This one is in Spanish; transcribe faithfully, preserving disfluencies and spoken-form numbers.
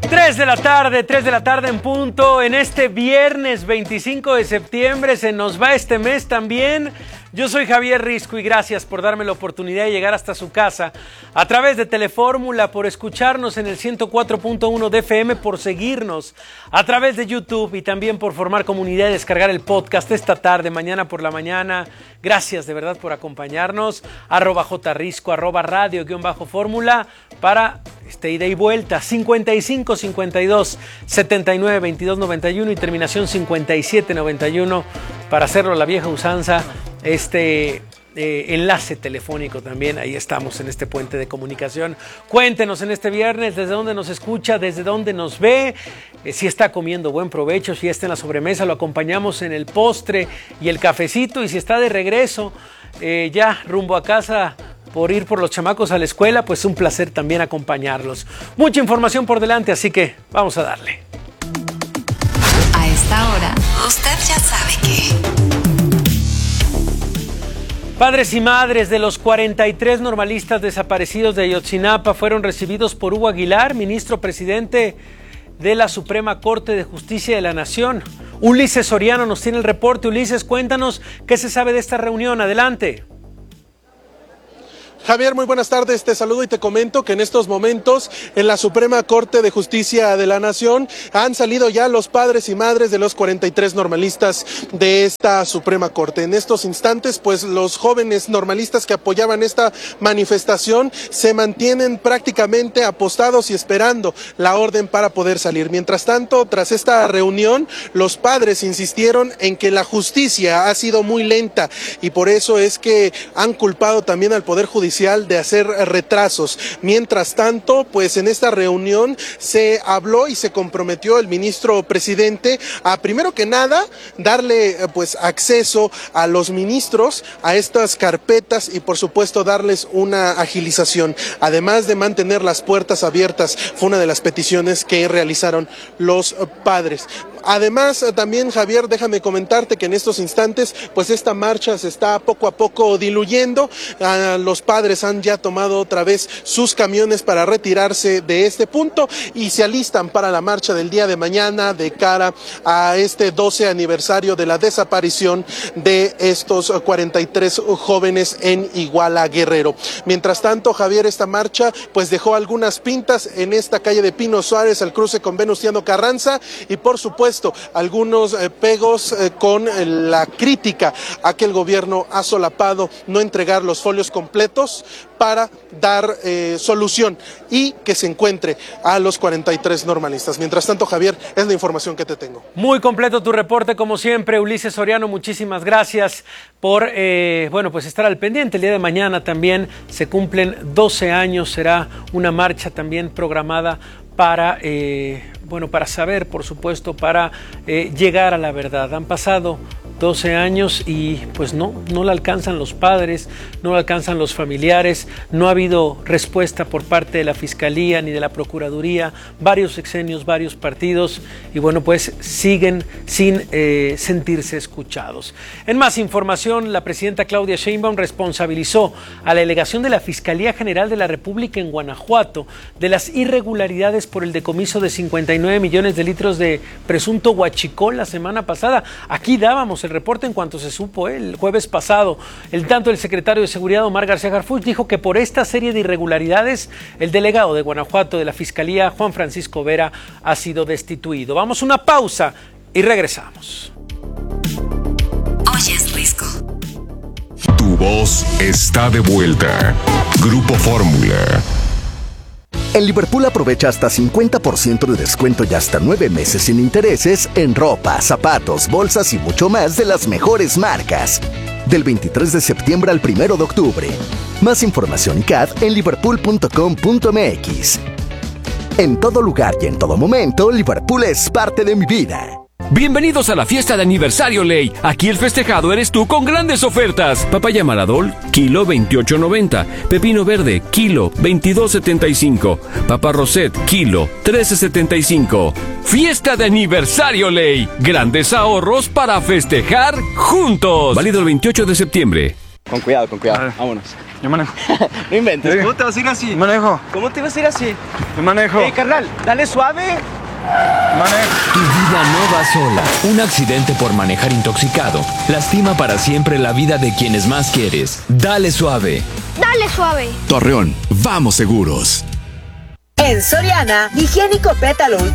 tres de la tarde, tres de la tarde en punto, en este viernes veinticinco de septiembre, se nos va este mes también. Yo soy Javier Risco y gracias por darme la oportunidad de llegar hasta su casa a través de Telefórmula, por escucharnos en el ciento cuatro punto uno de F M, por seguirnos a través de YouTube y también por formar comunidad y descargar el podcast esta tarde, mañana por la mañana. Gracias de verdad por acompañarnos. Arroba jrisco, arroba radio, guión bajo fórmula, para este ida y vuelta. cincuenta y cinco, cincuenta y dos, setenta y nueve, veintidós, noventa y uno y terminación cincuenta y siete, noventa y uno para hacerlo a la vieja usanza. Este eh, enlace telefónico también, ahí estamos en este puente de comunicación. Cuéntenos en este viernes desde dónde nos escucha, desde dónde nos ve, eh, si está comiendo, buen provecho, si está en la sobremesa, lo acompañamos en el postre y el cafecito, y si está de regreso eh, ya rumbo a casa por ir por los chamacos a la escuela, pues un placer también acompañarlos. Mucha información por delante, así que vamos a darle. A esta hora, usted ya sabe que... Padres y madres de los cuarenta y tres normalistas desaparecidos de Ayotzinapa fueron recibidos por Hugo Aguilar, ministro presidente de la Suprema Corte de Justicia de la Nación. Ulises Soriano nos tiene el reporte. Ulises, cuéntanos qué se sabe de esta reunión. Adelante. Javier, muy buenas tardes, te saludo y te comento que en estos momentos en la Suprema Corte de Justicia de la Nación han salido ya los padres y madres de los cuarenta y tres normalistas de esta Suprema Corte. En estos instantes, pues los jóvenes normalistas que apoyaban esta manifestación se mantienen prácticamente apostados y esperando la orden para poder salir. Mientras tanto, tras esta reunión, los padres insistieron en que la justicia ha sido muy lenta y por eso es que han culpado también al Poder Judicial de hacer retrasos. Mientras tanto, pues en esta reunión se habló y se comprometió el ministro presidente a, primero que nada, darle pues acceso a los ministros a estas carpetas y por supuesto darles una agilización, además de mantener las puertas abiertas. Fue una de las peticiones que realizaron los padres. Además, también, Javier, déjame comentarte que en estos instantes, pues esta marcha se está poco a poco diluyendo. Uh, los padres han ya tomado otra vez sus camiones para retirarse de este punto y se alistan para la marcha del día de mañana de cara a este doce aniversario de la desaparición de estos cuarenta y tres jóvenes en Iguala, Guerrero. Mientras tanto, Javier, esta marcha pues dejó algunas pintas en esta calle de Pino Suárez al cruce con Venustiano Carranza y por supuesto algunos eh, pegos eh, con eh, la crítica a que el gobierno ha solapado no entregar los folios completos para dar eh, solución y que se encuentre a los cuarenta y tres normalistas. Mientras tanto, Javier, es la información que te tengo. Muy completo tu reporte, como siempre, Ulises Soriano, muchísimas gracias por eh, bueno, pues estar al pendiente. El día de mañana también se cumplen doce años, será una marcha también programada para, eh, bueno, para saber, por supuesto, para eh, llegar a la verdad. Han pasado doce años y pues no, no la alcanzan los padres, no la alcanzan los familiares, no ha habido respuesta por parte de la Fiscalía ni de la Procuraduría, varios sexenios, varios partidos y bueno, pues siguen sin eh, sentirse escuchados. En más información, la presidenta Claudia Sheinbaum responsabilizó a la delegación de la Fiscalía General de la República en Guanajuato de las irregularidades por el decomiso de cincuenta y nueve millones de litros de presunto huachicol la semana pasada. Aquí dábamos el reporte en cuanto se supo ¿eh? el jueves pasado. El tanto el secretario de Seguridad, Omar García Harfuch, dijo que por esta serie de irregularidades el delegado de Guanajuato de la Fiscalía, Juan Francisco Vera, ha sido destituido. Vamos a una pausa y regresamos. Oyes Risco. Tu voz está de vuelta. Grupo Fórmula. En Liverpool aprovecha hasta cincuenta por ciento de descuento y hasta nueve meses sin intereses en ropa, zapatos, bolsas y mucho más de las mejores marcas. Del veintitrés de septiembre al primero de octubre. Más información y C A D en liverpool punto com punto m x. En todo lugar y en todo momento, Liverpool es parte de mi vida. Bienvenidos a la fiesta de aniversario Ley. Aquí el festejado eres tú con grandes ofertas. Papaya Maradol, kilo veintiocho noventa. Pepino verde, kilo veintidós setenta y cinco. Papa Roset, kilo trece setenta y cinco. Fiesta de aniversario Ley. Grandes ahorros para festejar juntos. Válido el veintiocho de septiembre. Con cuidado, con cuidado. Vámonos. Yo manejo. No inventes. Sí. ¿Cómo te vas a ir así? Yo manejo. ¿Cómo te vas a ir así? Yo manejo. Ey, carnal, dale suave. Manejo. Tu vida no va sola. Un accidente por manejar intoxicado lastima para siempre la vida de quienes más quieres. Dale suave. Dale suave. Torreón, vamos seguros. En Soriana, higiénico pétalo un